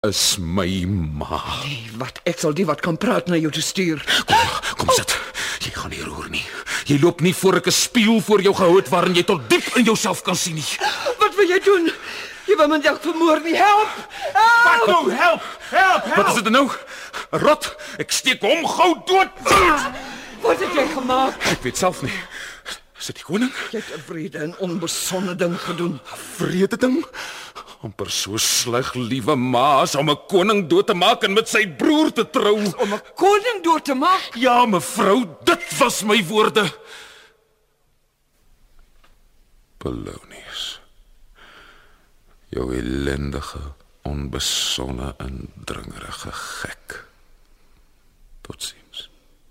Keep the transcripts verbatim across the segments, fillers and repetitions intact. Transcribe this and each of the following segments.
is my ma. Nee, wat, ek sal die wat kan praat na jou te stuur. Kom, kom sit. Jy gaan nie roer nie. Jy loop nie voor ek 'n spieël voor jou gehou het waarin jy tot diep in jouself kan sien nie. Wat wil jy doen? Jy wil my dalk vermoor nie. Help! Help! Wat nou? Help! Help! Help! Wat is dit nou? 'n Rot? Ek steek hom gou dood. Wat het jy gemaak? Ek weet self nie. Is dit die koning? Jy het 'n wrede en onbesonde ding gedoen. Vrede ding? Amper so sleg, liewe ma, as om 'n koning dood te maak en met sy broer te trou. Om 'n koning dood te maak? Ja, mevrou, dit was my woorde. Polonius. Jou ellendige, onbesonne en dringerige gek. Totsiens.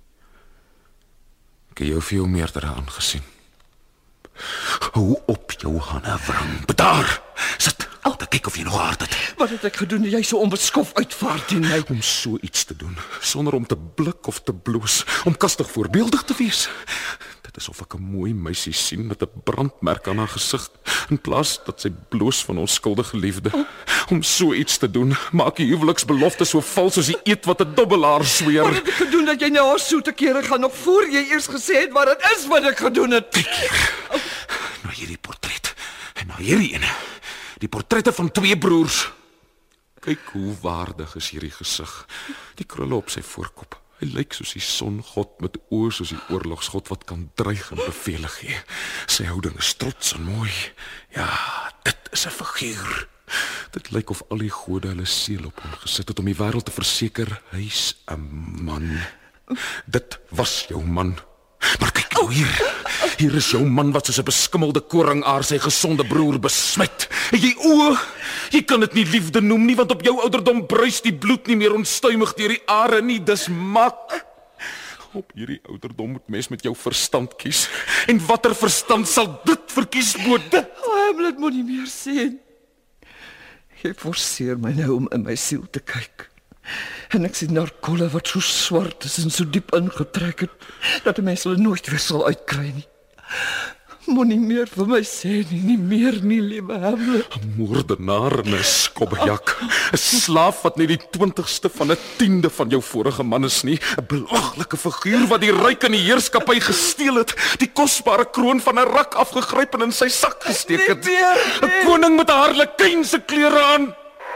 Ek het jou veel meerdere aangesien. Hou op jou hande wrang. Bedaar! Sit! Oh. Kyk of jy nog hart het. Wat het ek gedoen dat jy so onbeskof uitvaar teen my? Om so iets te doen, sonder om te blik of te bloos, om kastig voorbeeldig te wees. Dit is of ek 'n mooi meisie sien met 'n brandmerk aan haar gesig, in plaas dat sy bloos van onskuldige liefde. Oh. Om so iets te doen, maak die huweliksbelofte so vals soos die eed wat 'n dobbelaar sweer. Wat het ek gedoen dat jy nou haar soete kere gaan, nog voor jy eers gesê het wat dit is wat ek gedoen het? Oh. Nou hierdie portret, en nou hierdie ene. Die portrette van twee broers. Kyk hoe waardig is hierdie gesig. Die krulle op sy voorkop. Hy lyk soos die songod met oë soos die oorlogsgod wat kan dreig en bevele gee. Sy houding is trots en mooi. Ja, dit is 'n figuur. Dit lyk of al die gode hulle seël op hom gesit het om die wêreld te verseker hy's 'n man. Dit was jou man. Maar kyk nou hier. Hier is jou man wat soos 'n beskimmelde koringaar sy gesonde broer besmet. En jy oë, jy kan dit nie liefde noem nie, want op jou ouderdom bruis die bloed nie meer onstuimig deur die are nie, dis mak. Op hierdie ouderdom moet mens met jou verstand kies. En watter verstand sal dit verkies bo dit? O, Hamlet moet nie meer sien. Jy forceer my nou om in my siel te kyk. En ek sien daar kolle wat so swart is en so diep ingetrek het, dat 'n mens hulle nooit weer sal uitkry nie. Moenie meer vir my sê nie, nie meer nie, liewe Hamlet. 'n Moordenaar en 'n skobbejak. 'n Slaaf wat nie die twintigste van 'n tiende van jou vorige man is nie. 'n Belaglike figuur wat die ryk en die heerskappy gesteel het, die kosbare kroon van 'n rak afgegryp en in sy sak gesteek het. 'n Koning met 'n harlekyn se klere aan.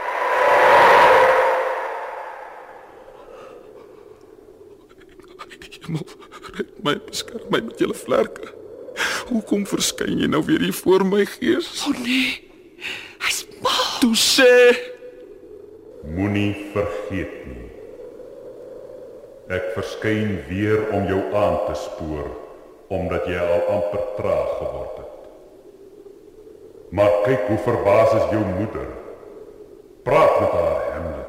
Hemel, red my, beskerm my met julle vlerke. Hoekom verskyn jy nou weer hier voor my, Gees? O oh nee, hy's mal. Toe sê, moenie vergeet nie. Ek verskyn weer om jou aan te spoor, omdat jy al amper traag geword het. Maar kyk hoe verbaas is jou moeder. Praat met haar, Hamlet.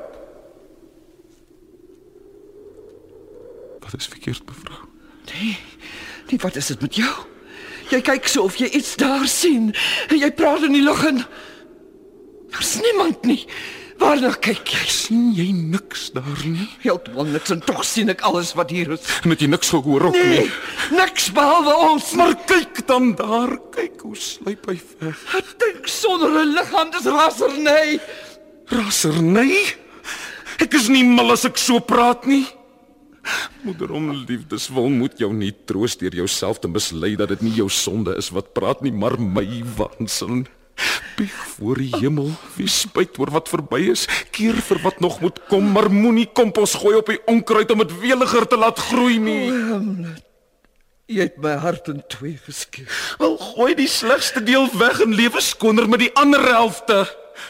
Wat is verkeerd, mevrou? Nee, nee, wat is dit met jou? Jy kyk so of jy iets daar sien. En jy praat in die lug en daar's niemand nie. Waarna kyk jy? Sien jy niks daar nie? Heeltemal niks en tog sien ek alles wat hier is. En het jy niks gehoor ook nee, nie? Niks behalwe ons. Maar kyk dan daar, kyk hoe sluip hy weg. Ek dink sonder 'n liggaam, dis rasernay. Rasernay? Ek is nie mal as ek so praat nie. Moeder, om liefdeswil moet jou nie troos deur jouself te mislei dat dit nie jou sonde is wat praat nie, maar my waansin. Bieg voor die hemel, wie spyt oor wat verby is, keer vir wat nog moet kom, maar moenie kompos gooi op die onkruid om dit weliger te laat groei nie. O, Hamlet, jy het my hart in twee geskeur. Wel, gooi die slegste deel weg en lewe skoner met die ander helfte.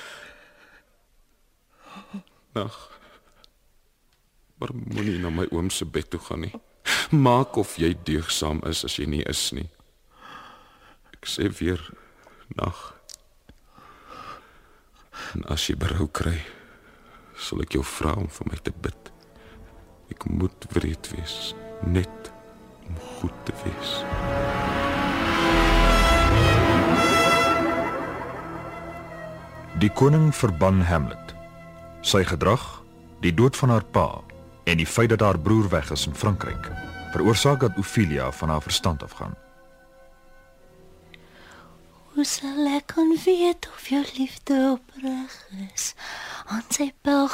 Nag. Maar moenie na my oom se bed toe gaan nie. Maak of jy deugsaam is as jy nie is nie. Ek sê weer, nag. En as jy berou kry, sal ek jou vra om vir my te bid. Ek moet wreed wees, net om goed te wees. Die koning verban Hamlet. Sy gedrag, die dood van haar pa en die feit dat haar broer weg is in Frankryk, veroorsaak dat Ophelia van haar verstand afgaan. Hoe sal ek kan weet of jou liefde opreg is aan sy pelgrim